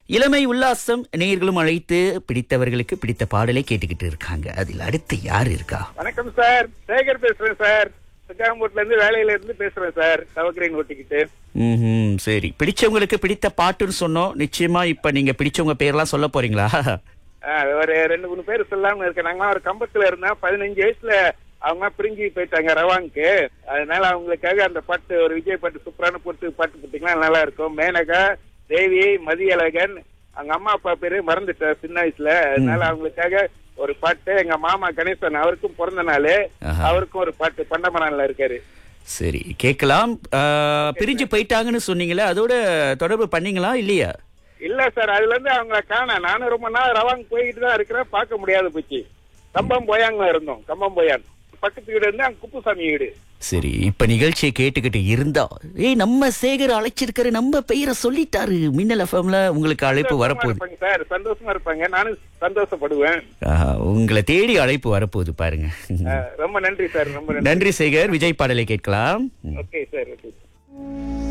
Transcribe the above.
இளமை உல்லாசம் நேயர்களும் அழைத்து பிடித்தவர்களுக்கு பிடித்த பாடலை கேட்டுக்கிட்டு இருக்காங்க. அதில் அடுத்து யார் இருக்கா? வணக்கம் சார், சேகர் பேசுறேன் சார். சிக்காம்பூட்ல இருந்து வேலையில இருந்து பேசுறேன் சார். கவர்கிரீன் ஓட்டிக்கிட்டு. சரி, பிடிச்சவங்களுக்கு பிடித்த பாட்டுன்னு சொன்னோம். நிச்சயமா இப்ப நீங்க பிடிச்சவங்க பேர்லாம் சொல்ல போறீங்களா? ஒரு 2-3 பேர் சொல்லாம இருக்கேன். நாங்களாம் ஒரு கம்பத்துல இருந்தோம். 15 வயசுல அவங்க பிரிஞ்சு போயிட்டாங்க ரவாங்க்கு. அதனால அவங்களுக்காக அந்த பாட்டு, ஒரு விஜய் பாட்டு, சூப்பரான பாட்டு போட்டீங்கன்னா நல்லா இருக்கும். மேனகா, தேவி, மதியழகன், அவங்க அம்மா அப்பா பேரு மறந்துட்டார் சின்ன வயசுல. அதனால அவங்களுக்காக ஒரு பாட்டு. எங்க மாமா கணேசன், அவருக்கும் பிறந்த நாள், அவருக்கும் ஒரு பாட்டு. பண்டமனால இருக்காரு. சரி, கேட்கலாம். பிரிஞ்சு போயிட்டாங்கன்னு சொன்னீங்களே, அதோட தொடர்பு பண்ணீங்களா இல்லையா? இல்ல சார், அதுல இருந்து அவங்கள காண. நானும் ரொம்ப நாள் ரவாங் போய்கிட்டு தான் இருக்கிறேன், பார்க்க முடியாது போச்சு. கம்பம் போயாங்க இருந்தோம். கம்பம் போயான் பக்கத்து வீடு இருந்து அங்க குப்புசாமி வீடு. சரி, இப்ப நிகழ்ச்சியை கேட்டுக்கிட்டு இருந்தா நம்ம சேகர் அழைச்சிருக்காரு, நம்ம பெயரை சொல்லிட்டாரு மின்னல் எஃப்எம்ல, உங்களுக்கு அழைப்பு வரப்போகுது சார். சந்தோஷமா இருப்பாங்க, நானும் சந்தோஷப்படுவேன். உங்களை தேடி அழைப்பு வரப்போகுது பாருங்க. ரொம்ப நன்றி சார், ரொம்ப நன்றி சேகர். விஜய் பாடலை கேட்கலாம். Okay sir, okay.